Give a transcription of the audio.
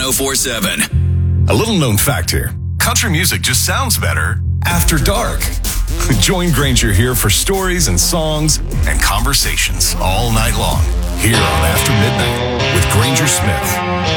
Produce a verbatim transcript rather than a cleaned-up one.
four seven. A little known fact here. Country music just sounds better after dark. Join Granger here for stories and songs and conversations all night long here on After Midnight with Granger Smith.